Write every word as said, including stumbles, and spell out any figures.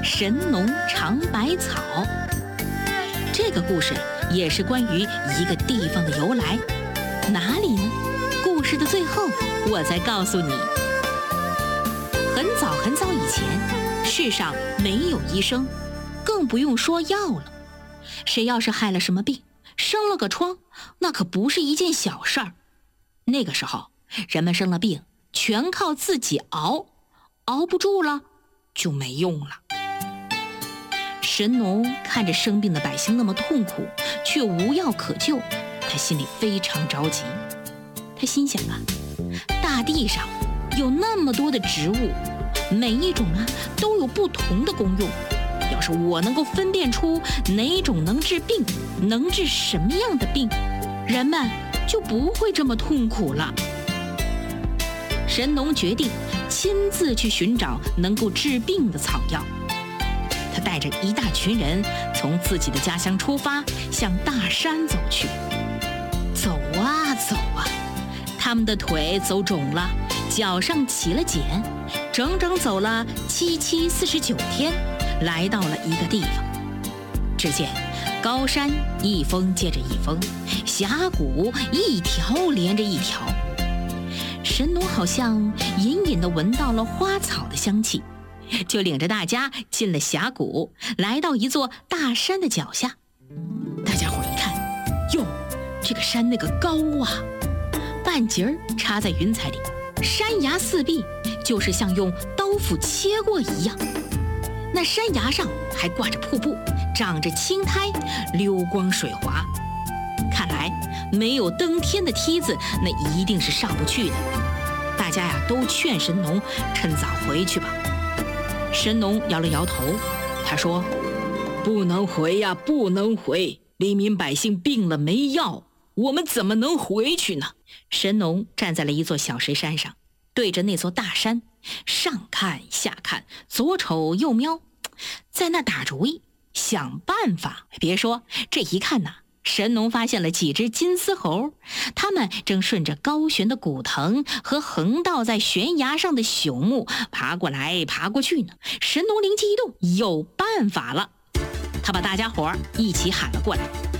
神农尝百草。这个故事也是关于一个地方的由来，哪里呢？故事的最后我再告诉你。很早很早以前，世上没有医生，更不用说药了。谁要是害了什么病，生了个疮，那可不是一件小事儿。那个时候，人们生了病，全靠自己熬，熬不住了就没用了。神农看着生病的百姓那么痛苦，却无药可救，他心里非常着急。他心想啊，大地上有那么多的植物，每一种啊都有不同的功用。要是我能够分辨出哪种能治病，能治什么样的病，人们就不会这么痛苦了。神农决定亲自去寻找能够治病的草药。他带着一大群人从自己的家乡出发，向大山走去。走啊走啊，他们的腿走肿了，脚上起了茧，整整走了七七四十九天，来到了一个地方。只见高山一峰接着一峰，峡谷一条连着一条。神农好像隐隐地闻到了花草的香气，就领着大家进了峡谷，来到一座大山的脚下。大家伙一看，哟，这个山那个高啊，半截儿插在云彩里，山崖四壁就是像用刀斧切过一样。那山崖上还挂着瀑布，长着青苔，溜光水滑。看来没有登天的梯子，那一定是上不去的。大家呀都劝神农趁早回去吧。神农摇了摇头，他说：“不能回呀，不能回！黎民百姓病了没药，我们怎么能回去呢？”神农站在了一座小石山上，对着那座大山上看下看，左瞅右瞄，在那打主意，想办法。别说，这一看呐，神农发现了几只金丝猴，它们正顺着高悬的古藤和横倒在悬崖上的朽木爬过来爬过去呢。神农灵机一动，有办法了，他把大家伙一起喊了过来。